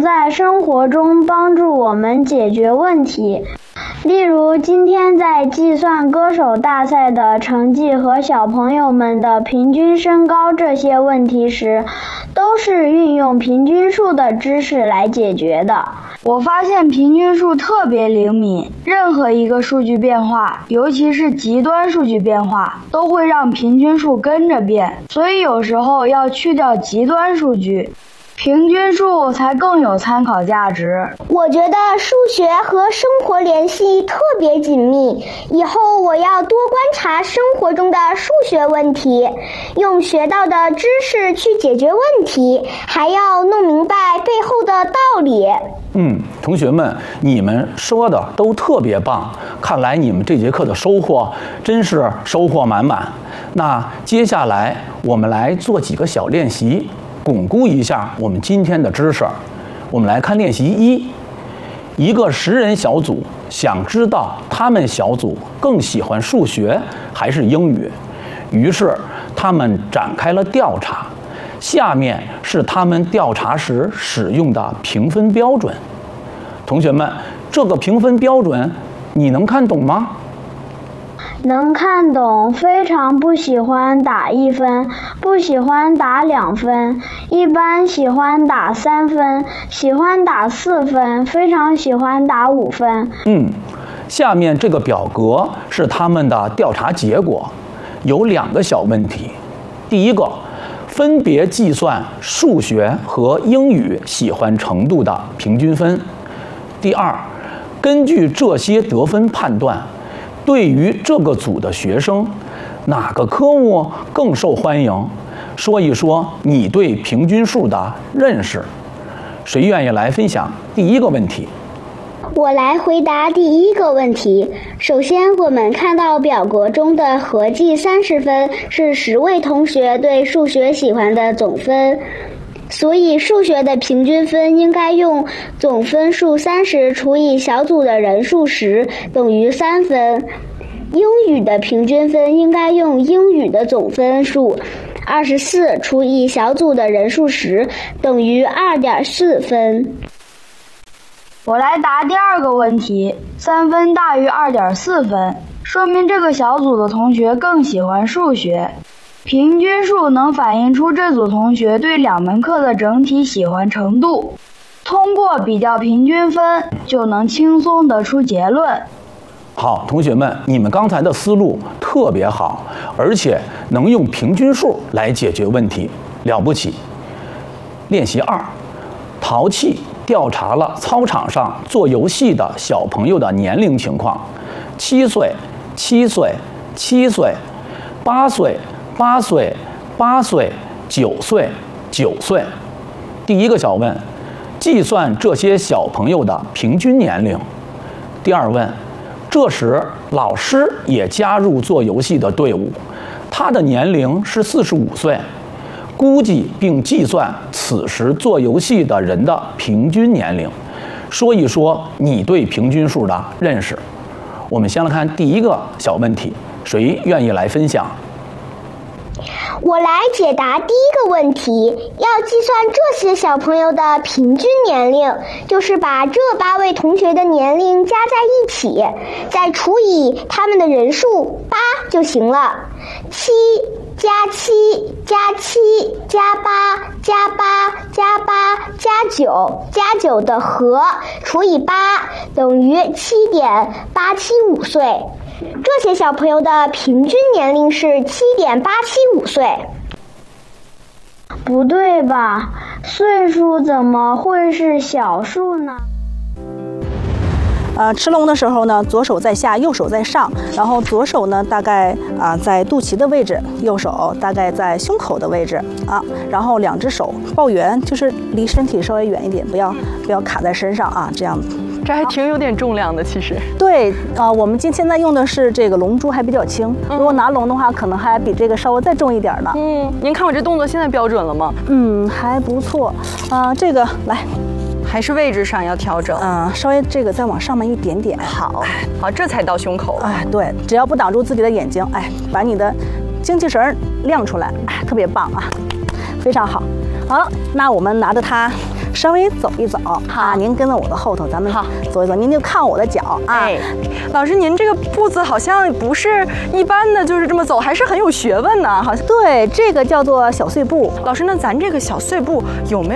在生活中帮助我们解决问题。例如，今天在计算歌手大赛的成绩和小朋友们的平均身高这些问题时，都是运用平均数的知识来解决的。 我发现平均数特别灵敏，任何一个数据变化，尤其是极端数据变化，都会让平均数跟着变，所以有时候要去掉极端数据，平均数才更有参考价值。 我觉得数学和生活联系特别紧密，以后我要多观察生活中的数学问题，用学到的知识去解决问题，还要弄明白背后的道理。 同学们，你们说的都特别棒，看来你们这节课的收获真是收获满满。那接下来我们来做几个小练习，巩固一下我们今天的知识。我们来看练习1，一个10人小组想知道他们小组更喜欢数学还是英语，于是他们展开了调查。下面是他们调查时使用的评分标准。同学们，这个评分标准你能看懂吗？ 能看懂，非常不喜欢打1分，不喜欢打2分，一般喜欢打3分，喜欢打4分，非常喜欢打5分。 下面这个表格是他们的调查结果，有2个小问题。第一个，分别计算数学和英语喜欢程度的平均分。第二，根据这些得分判断，对于这个组的学生，哪个科目更受欢迎？说一说你对平均数的认识。谁愿意来分享第一个问题？ 我来回答第一个问题。首先，我们看到表格中的合计30分是10位同学对数学喜欢的总分，所以数学的平均分应该用总分数30除以小组的人数10等于3分。英语的平均分应该用英语的总分数24除以小组的人数10等于2.4分。 我来答第二个问题，3分大于2.4分，说明这个小组的同学更喜欢数学。平均数能反映出这组同学对2门课的整体喜欢程度，通过比较平均分就能轻松得出结论。 好，同学们，你们刚才的思路特别好，而且能用平均数来解决问题，了不起。练习2，淘气调查了操场上做游戏的小朋友的年龄情况：7岁、7岁、7岁、8岁、8岁、8岁、9岁、9岁。第一个小问，计算这些小朋友的平均年龄。第二问，这时老师也加入做游戏的队伍，他的年龄是45岁。估计并计算此时做游戏的人的平均年龄，说一说你对平均数的认识。我们先来看第一个小问题，谁愿意来分享？ 我来解答第一个问题。要计算这些小朋友的平均年龄，就是把这8位同学的年龄加在一起，再除以他们的人数8就行了。7加7加7加8加8加8加9加9的和除以8等于7.875岁。这些小朋友的平均年龄是7.875岁。 不对吧？岁数怎么会是小数呢？ 吃龙的时候呢，左手在下，右手在上，然后左手呢大概在肚脐的位置，右手大概在胸口的位置然后2只手抱圆，就是离身体稍微远一点，不要卡在身上这样。 这还挺有点重量的，其实。 对我们现在用的是这个龙珠，还比较轻。如果拿龙的话，可能还比这个稍微再重一点呢。 您看我这动作现在标准了吗？ 还不错。这个来。 还是位置上要调整， 稍微这个再往上面一点点。 好，这才到胸口。 对，只要不挡住自己的眼睛，把你的精气神亮出来，特别棒非常好。好了，那我们拿着它稍微走一走。好，您跟着我的后头，咱们走一走，您就看我的脚啊。 哎，老师，您这个步子好像不是一般的，就是这么走，还是很有学问呢。好像对，这个叫做小碎步。 老师，那咱这个小碎步有没有